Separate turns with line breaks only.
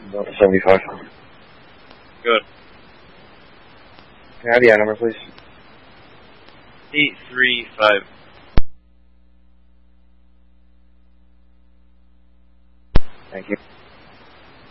No, 75.
Good.
Can I have the number, please?
835.
Thank you.